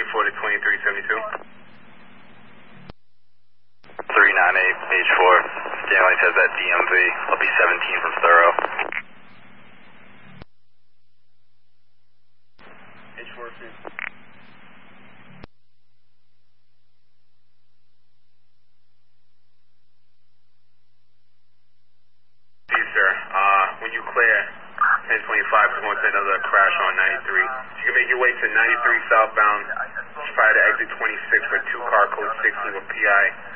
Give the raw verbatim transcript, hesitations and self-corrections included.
four to twenty-three seventy-two. three nine eight, H four. Stanley says at D M V. I'll be seventeen from Thorough. H four two. See, sir. Uh, when you clear ten twenty-five, we're going to another crash on ninety-three. You can make your way to ninety-three southbound. Try to exit twenty-six for two car code sixteen with P I